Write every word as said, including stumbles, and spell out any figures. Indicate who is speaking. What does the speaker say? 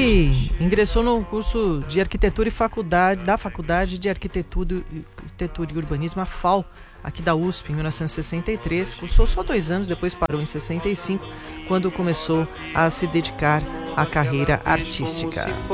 Speaker 1: Ele ingressou no curso de arquitetura e faculdade, da Faculdade de Arquitetura, Arquitetura e Urbanismo, a F A U, aqui da U S P, em mil novecentos e sessenta e três. Cursou só dois anos, depois parou em sessenta e cinco, quando começou a se dedicar à carreira artística.